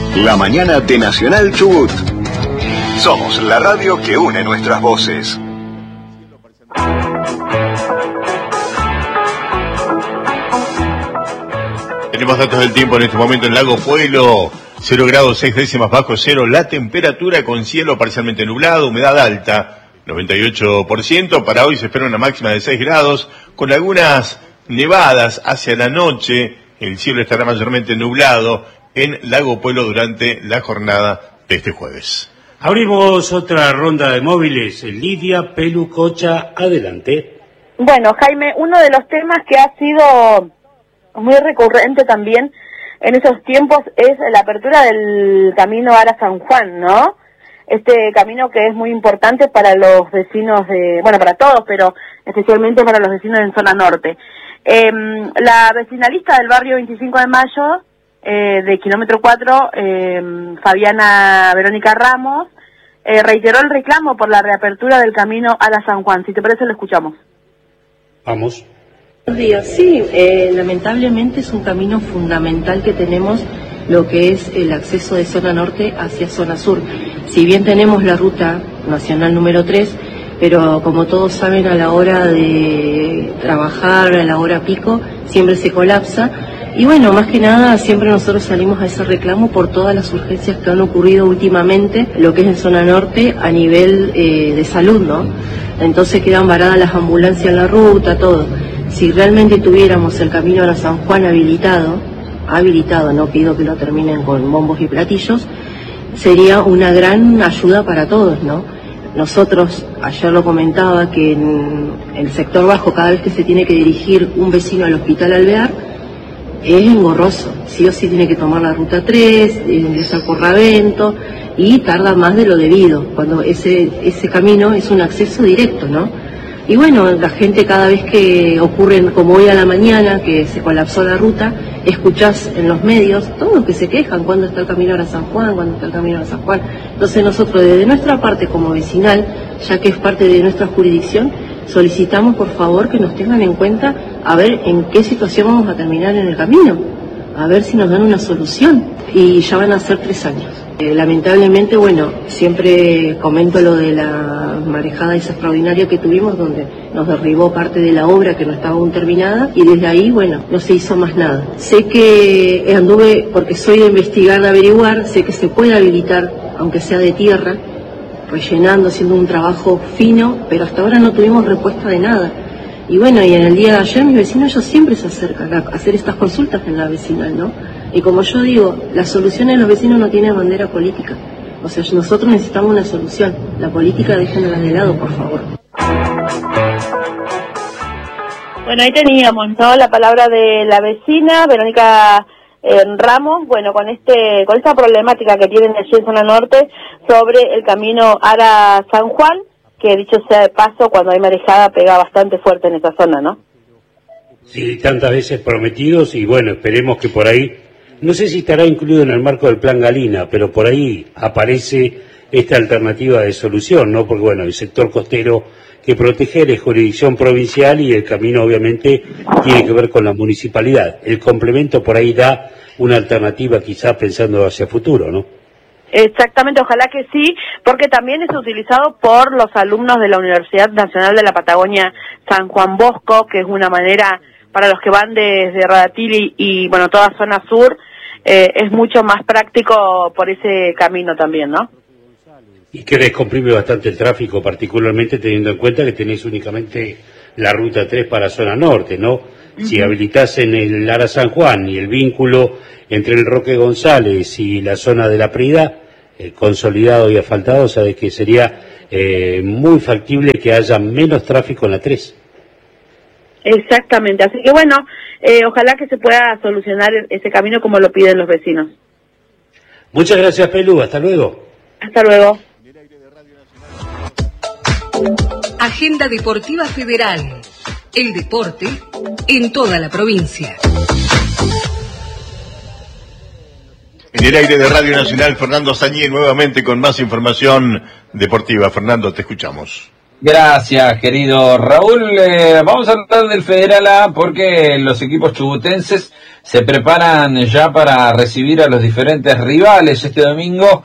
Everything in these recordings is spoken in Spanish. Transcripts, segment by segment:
La mañana de Nacional Chubut. Somos la radio que une nuestras voces. Tenemos datos del tiempo en este momento en Lago Puelo, 0 grados 6 décimas bajo cero, la temperatura con cielo parcialmente nublado, humedad alta, 98%, para hoy se espera una máxima de 6 grados, con algunas nevadas hacia la noche, el cielo estará mayormente nublado en Lago Puelo durante la jornada de este jueves. Abrimos otra ronda de móviles, Lidia Pelucocha, adelante. Bueno, Jaime, uno de los temas que ha sido muy recurrente también en esos tiempos es la apertura del camino Ara San Juan, ¿no? Este camino que es muy importante para los vecinos de, bueno, para todos, pero especialmente para los vecinos en zona norte. La vecinalista del barrio 25 de Mayo, de kilómetro 4, Fabiana Verónica Ramos, reiteró el reclamo por la reapertura del camino Ara San Juan. Si te parece, lo escuchamos. Vamos. Buenos días. Sí, lamentablemente es un camino fundamental que tenemos, lo que es el acceso de zona norte hacia zona sur. Si bien tenemos la ruta nacional número 3, pero como todos saben, a la hora de trabajar, a la hora pico, siempre se colapsa. Y bueno, más que nada, siempre nosotros salimos a ese reclamo por todas las urgencias que han ocurrido últimamente, lo que es en zona norte, a nivel de salud, ¿no? Entonces quedan varadas las ambulancias en la ruta, todo. Si realmente tuviéramos el camino a San Juan habilitado, no pido que lo terminen con bombos y platillos, sería una gran ayuda para todos, ¿no? Nosotros, ayer lo comentaba, que en el sector bajo, cada vez que se tiene que dirigir un vecino al Hospital Alvear, es engorroso, sí o sí tiene que tomar la ruta 3, ingresar por Ravento, y tarda más de lo debido, cuando ese camino es un acceso directo, ¿no? Y bueno, la gente cada vez que ocurren, como hoy a la mañana, que se colapsó la ruta, escuchás en los medios, todos que se quejan, ¿cuándo está el camino a San Juan? ¿Cuándo está el camino a San Juan? Entonces nosotros, desde nuestra parte como vecinal, ya que es parte de nuestra jurisdicción, solicitamos por favor que nos tengan en cuenta a ver en qué situación vamos a terminar en el camino, a ver si nos dan una solución, y ya van a ser 3 años. Lamentablemente, bueno, siempre comento lo de la marejada esa extraordinaria que tuvimos, donde nos derribó parte de la obra que no estaba aún terminada, y desde ahí, bueno, no se hizo más nada. Sé que anduve, porque soy de investigar, de averiguar, sé que se puede habilitar, aunque sea de tierra, rellenando, haciendo un trabajo fino, pero hasta ahora no tuvimos respuesta de nada. Y bueno, y en el día de ayer mis vecinos, ellos siempre se acercan a hacer estas consultas en la vecinal, ¿no? Y como yo digo, las soluciones de los vecinos no tienen bandera política. O sea, nosotros necesitamos una solución. La política déjenla de lado, por favor. Bueno, ahí teníamos, ¿no?, la palabra de la vecina, Verónica Ramos, bueno, con esta problemática que tienen allí en zona norte sobre el camino Ara San Juan, que dicho sea de paso, cuando hay marejada pega bastante fuerte en esa zona, ¿no? Sí, tantas veces prometidos, y bueno, esperemos que por ahí, no sé si estará incluido en el marco del Plan Galina, pero por ahí aparece esta alternativa de solución, ¿no? Porque bueno, el sector costero que protege es jurisdicción provincial y el camino obviamente tiene que ver con la municipalidad. El complemento por ahí da una alternativa quizás pensando hacia futuro, ¿no? Exactamente, ojalá que sí, porque también es utilizado por los alumnos de la Universidad Nacional de la Patagonia San Juan Bosco, que es una manera para los que van desde Radatili y bueno, toda zona sur, es mucho más práctico por ese camino también, ¿no? Y que descomprime bastante el tráfico, particularmente teniendo en cuenta que tenés únicamente la ruta 3 para zona norte, ¿no? Si habilitasen el Ara San Juan y el vínculo entre el Roque González y la zona de la Prida, consolidado y asfaltado, sabes que sería muy factible que haya menos tráfico en la 3. Exactamente, así que bueno, ojalá que se pueda solucionar ese camino como lo piden los vecinos. Muchas gracias, Pelu, hasta luego. Hasta luego. Agenda Deportiva Federal. El deporte en toda la provincia. En el aire de Radio Nacional, Fernando Sañé nuevamente con más información deportiva. Fernando, te escuchamos. Gracias, querido Raúl. Vamos a hablar del Federal A porque los equipos chubutenses se preparan ya para recibir a los diferentes rivales este domingo.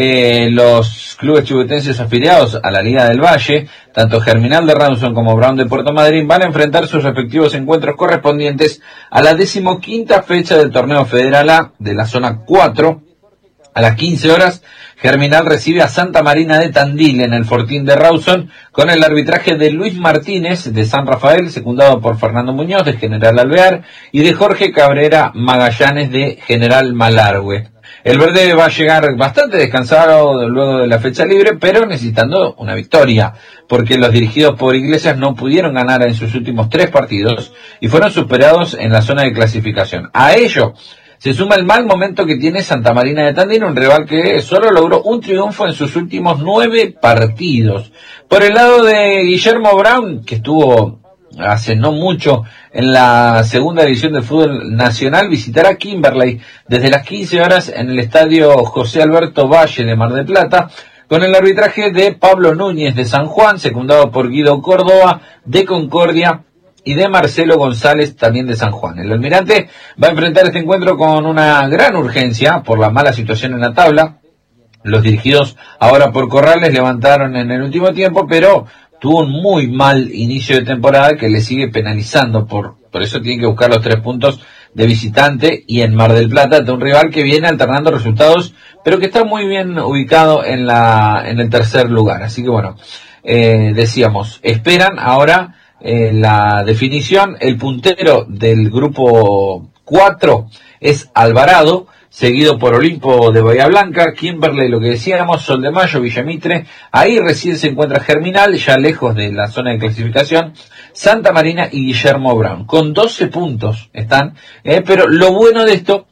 Los clubes chubutenses afiliados a la Liga del Valle, tanto Germinal de Rawson como Brown de Puerto Madryn, van a enfrentar sus respectivos encuentros correspondientes a la 15ª fecha del torneo Federal A de la zona 4. A las 15 horas, Germinal recibe a Santa Marina de Tandil en el Fortín de Rawson con el arbitraje de Luis Martínez de San Rafael, secundado por Fernando Muñoz de General Alvear y de Jorge Cabrera Magallanes de General Malargüe. El verde va a llegar bastante descansado luego de la fecha libre, pero necesitando una victoria, porque los dirigidos por Iglesias no pudieron ganar en sus últimos 3 partidos y fueron superados en la zona de clasificación. A ello se suma el mal momento que tiene Santa Marina de Tandil, un rival que solo logró un triunfo en sus últimos 9 partidos. Por el lado de Guillermo Brown, que estuvo hace no mucho en la segunda división del fútbol nacional, visitará Kimberley desde las 15 horas en el estadio José Alberto Valle de Mar del Plata, con el arbitraje de Pablo Núñez de San Juan, secundado por Guido Córdoba de Concordia y de Marcelo González, también de San Juan. El Almirante va a enfrentar este encuentro con una gran urgencia por la mala situación en la tabla. Los dirigidos ahora por Corrales levantaron en el último tiempo, pero tuvo un muy mal inicio de temporada que le sigue penalizando. Por eso tienen que buscar los 3 puntos de visitante y en Mar del Plata de un rival que viene alternando resultados, pero que está muy bien ubicado en el tercer lugar. Así que bueno, decíamos, esperan ahora la definición. El puntero del grupo 4 es Alvarado, seguido por Olimpo de Bahía Blanca, Kimberley, lo que decíamos, Sol de Mayo, Villamitre. Ahí recién se encuentra Germinal, ya lejos de la zona de clasificación, Santa Marina y Guillermo Brown. Con 12 puntos están, pero lo bueno de esto,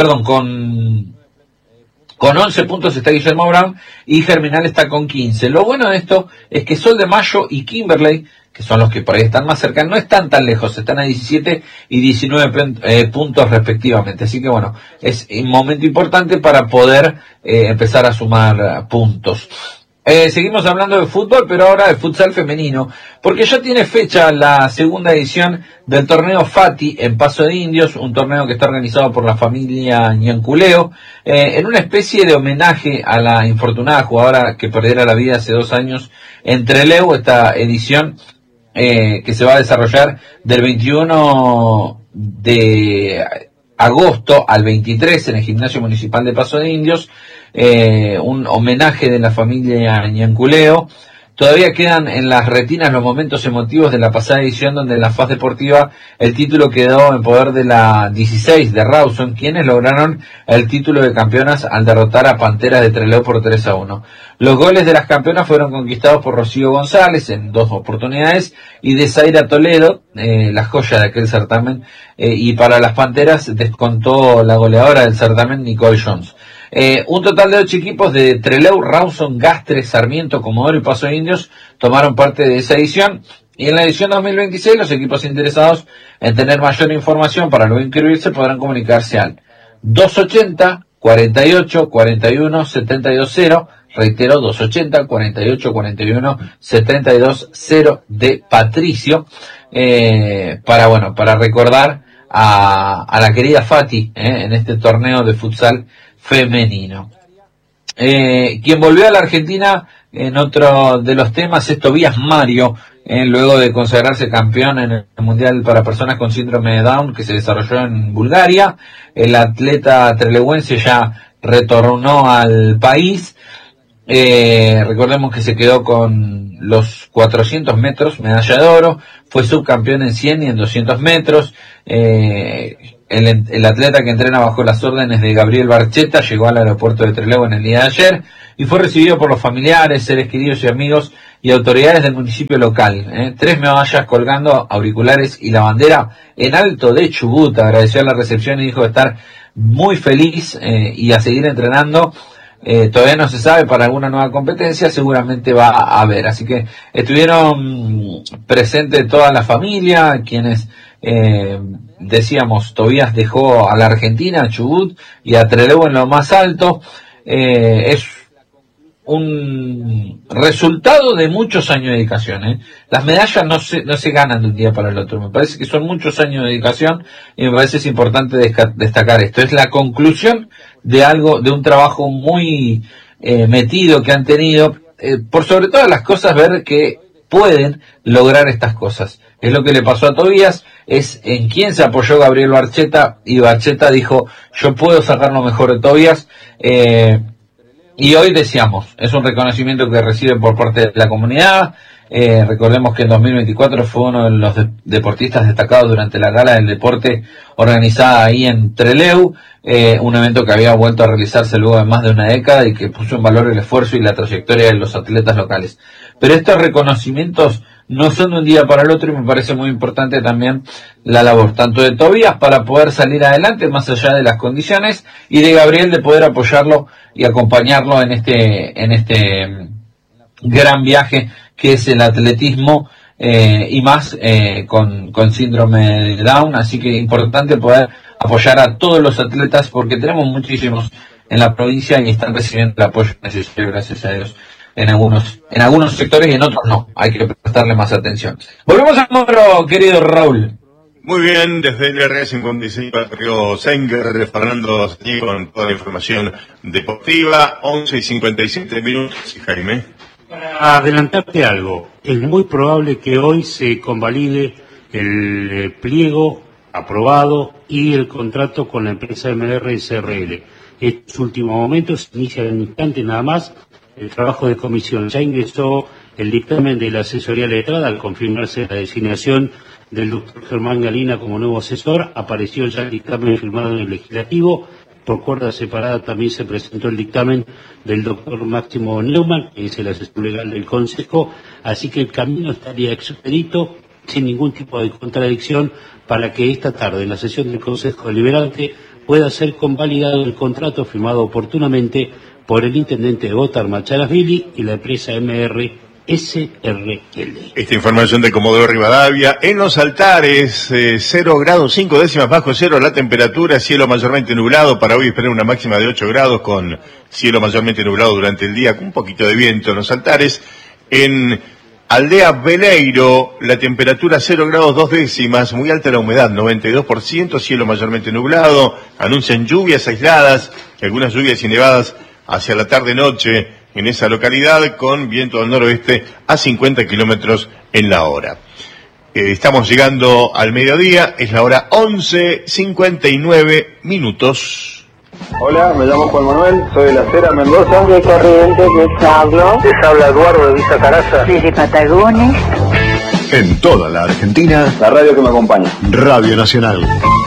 con 11 puntos está Guillermo Brown y Germinal está con 15. Lo bueno de esto es que Sol de Mayo y Kimberley, que son los que por ahí están más cerca, no están tan lejos, están a 17 y 19 puntos respectivamente. Así que bueno, es un momento importante para poder empezar a sumar puntos. Seguimos hablando de fútbol, pero ahora de futsal femenino, porque ya tiene fecha la segunda edición del torneo Fati en Paso de Indios, un torneo que está organizado por la familia Ñanculeo, en una especie de homenaje a la infortunada jugadora que perdiera la vida hace 2 años en Trelew. Esta edición que se va a desarrollar del 21 de agosto al 23 en el Gimnasio Municipal de Paso de Indios, un homenaje de la familia Ñanculeo. Todavía quedan en las retinas los momentos emotivos de la pasada edición, donde en la faz deportiva el título quedó en poder de la 16 de Rawson, quienes lograron el título de campeonas al derrotar a Panteras de Trelew por 3-1. Los goles de las campeonas fueron conquistados por Rocío González en 2 oportunidades y de Zaira Toledo, la joya de aquel certamen, y para las Panteras descontó la goleadora del certamen, Nicole Jones. Un total de 8 equipos de Trelew, Rawson, Gastres, Sarmiento, Comodoro y Paso de Indios tomaron parte de esa edición. Y en la edición 2026 los equipos interesados en tener mayor información para luego inscribirse podrán comunicarse al 280 48 41 720, reitero, 280 48 41 720 de Patricio, para recordar a la querida Fati en este torneo de futsal femenino. Quien volvió a la Argentina en otro de los temas es Tobías Mario, luego de consagrarse campeón en el Mundial para Personas con Síndrome de Down que se desarrolló en Bulgaria. El atleta trelewense ya retornó al país. Recordemos que se quedó con los 400 metros, medalla de oro, fue subcampeón en 100 y en 200 metros. El atleta que entrena bajo las órdenes de Gabriel Barcheta llegó al aeropuerto de Trelew en el día de ayer y fue recibido por los familiares, seres queridos y amigos y autoridades del municipio local. 3 medallas colgando, auriculares y la bandera en alto de Chubut. Agradeció la recepción y dijo de estar muy feliz y a seguir entrenando. Todavía no se sabe para alguna nueva competencia, seguramente va a haber. Así que estuvieron presentes toda la familia, quienes decíamos, Tobías dejó a la Argentina, a Chubut y a Trelew en lo más alto. Es un resultado de muchos años de dedicación, ¿eh? Las medallas no se ganan de un día para el otro. Me parece que son muchos años de dedicación y me parece es importante destacar esto. Es la conclusión de algo, de un trabajo muy metido que han tenido, por sobre todas las cosas, ver que pueden lograr estas cosas. Es lo que le pasó a Tobías, es en quien se apoyó Gabriel Barcheta, y Barcheta dijo, yo puedo sacar lo mejor de Tobías, y hoy decíamos, es un reconocimiento que recibe por parte de la comunidad. Recordemos que en 2024 fue uno de los deportistas destacados durante la Gala del Deporte organizada ahí en Trelew, un evento que había vuelto a realizarse luego de más de una década y que puso en valor el esfuerzo y la trayectoria de los atletas locales. Pero estos reconocimientos no son de un día para el otro, y me parece muy importante también la labor tanto de Tobías para poder salir adelante más allá de las condiciones, y de Gabriel de poder apoyarlo y acompañarlo en este gran viaje que es el atletismo, y más con síndrome de Down. Así que importante poder apoyar a todos los atletas, porque tenemos muchísimos en la provincia y están recibiendo el apoyo necesario, gracias a Dios, en algunos sectores, y en otros no. Hay que prestarle más atención. Volvemos al número, querido Raúl. Muy bien, desde el R56 Barrio Senger, Fernando Sañé con toda la información deportiva. 11:57, Jaime. Para adelantarte algo, es muy probable que hoy se convalide el pliego aprobado y el contrato con la empresa MR SRL. Estos últimos momentos se inicia en un instante nada más el trabajo de comisión. Ya ingresó el dictamen de la asesoría letrada al confirmarse la designación del doctor Germán Galina como nuevo asesor. Apareció ya el dictamen firmado en el legislativo. Por cuerda separada también se presentó el dictamen del doctor Máximo Neumann, que es el asesor legal del Consejo. Así que el camino estaría expedito, sin ningún tipo de contradicción, para que esta tarde en la sesión del Consejo Deliberante pueda ser convalidado el contrato firmado oportunamente por el intendente de Botar Macharasvili y la empresa MR SRL. Esta información de Comodoro Rivadavia. En los Altares, 0 grados 5 décimas bajo cero la temperatura, cielo mayormente nublado. Para hoy esperar una máxima de 8 grados con cielo mayormente nublado durante el día, con un poquito de viento en los Altares. En Aldea Beleiro, la temperatura 0 grados 2 décimas, muy alta la humedad, 92%, cielo mayormente nublado. Anuncian lluvias aisladas, algunas lluvias y nevadas hacia la tarde-noche en esa localidad, con viento del noroeste a 50 kilómetros en la hora. Estamos llegando al mediodía, es la hora 11:59. Hola, me llamo Juan Manuel, soy de La Cera, Mendoza. De Corrientes, les hablo. Les habla Eduardo de Villa Caraza. Desde Patagones. En toda la Argentina, La radio que me acompaña. Radio Nacional.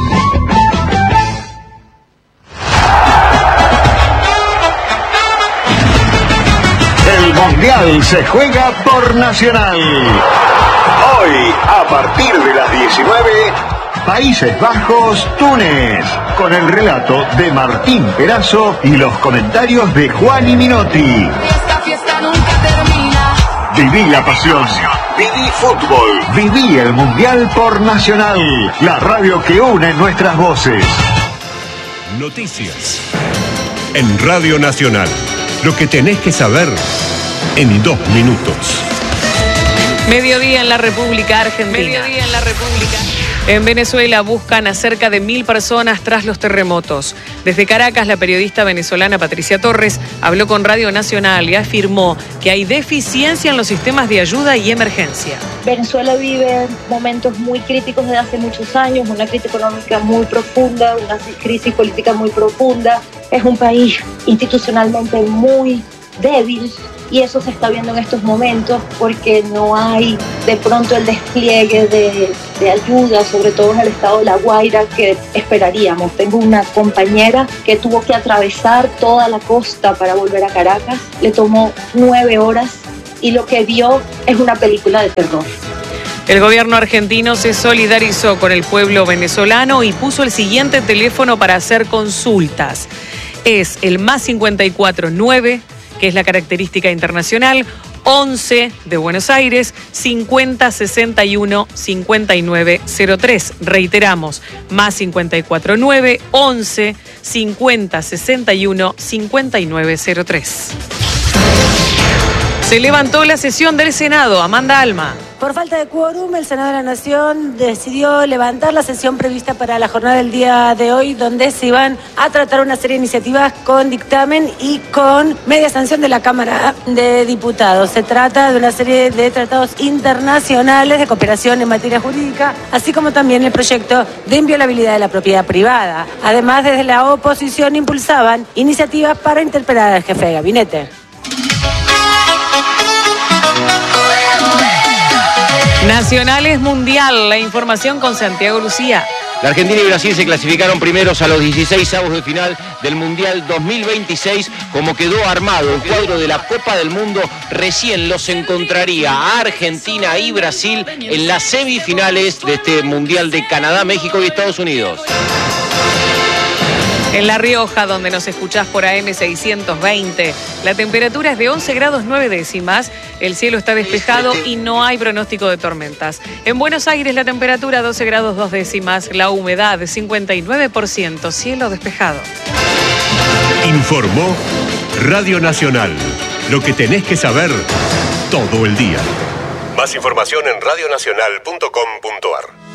El Mundial se juega por Nacional. Hoy, a partir de las 19, Países Bajos, Túnez, con el relato de Martín Perazo y los comentarios de Juan y Minotti. Esta fiesta nunca termina. Viví la pasión, viví fútbol, viví el Mundial por Nacional, la radio que une nuestras voces. Noticias en Radio Nacional. Lo que tenés que saber en 2 minutos. Mediodía en la República Argentina. Mediodía en la República. En Venezuela buscan a cerca de 1.000 personas tras los terremotos. Desde Caracas, la periodista venezolana Patricia Torres habló con Radio Nacional y afirmó que hay deficiencia en los sistemas de ayuda y emergencia. Venezuela vive momentos muy críticos desde hace muchos años, una crisis económica muy profunda, una crisis política muy profunda. Es un país institucionalmente muy débil. Y eso se está viendo en estos momentos porque no hay de pronto el despliegue de ayuda, sobre todo en el estado de La Guaira, que esperaríamos. Tengo una compañera que tuvo que atravesar toda la costa para volver a Caracas. Le tomó 9 horas y lo que vio es una película de terror. El gobierno argentino se solidarizó con el pueblo venezolano y puso el siguiente teléfono para hacer consultas. Es el +549, que es la característica internacional, 11 de Buenos Aires, 5061 5903. Reiteramos, +549 11 5061 5903. Se levantó la sesión del Senado. Amanda Alma. Por falta de quórum, el Senado de la Nación decidió levantar la sesión prevista para la jornada del día de hoy, donde se iban a tratar una serie de iniciativas con dictamen y con media sanción de la Cámara de Diputados. Se trata de una serie de tratados internacionales de cooperación en materia jurídica, así como también el proyecto de inviolabilidad de la propiedad privada. Además, desde la oposición impulsaban iniciativas para interpelar al jefe de gabinete. Nacionales Mundial, la información con Santiago Lucía. La Argentina y Brasil se clasificaron primeros a los 16avos de final del Mundial 2026. Como quedó armado el cuadro de la Copa del Mundo, recién los encontraría a Argentina y Brasil en las semifinales de este Mundial de Canadá, México y Estados Unidos. En La Rioja, donde nos escuchás por AM 620, la temperatura es de 11 grados 9 décimas, el cielo está despejado y no hay pronóstico de tormentas. En Buenos Aires la temperatura 12 grados 2 décimas, la humedad 59%, cielo despejado. Informó Radio Nacional, lo que tenés que saber todo el día. Más información en radionacional.com.ar.